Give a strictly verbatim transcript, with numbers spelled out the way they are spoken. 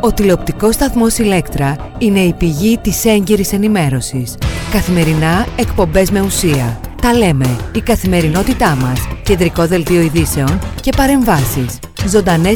Ο τηλεοπτικός σταθμός Ηλέκτρα είναι η πηγή της έγκυρης ενημέρωσης. Καθημερινά εκπομπές με ουσία. Τα λέμε, η καθημερινότητά μας, κεντρικό δελτίο ειδήσεων και παρεμβάσεις. Ζωντανές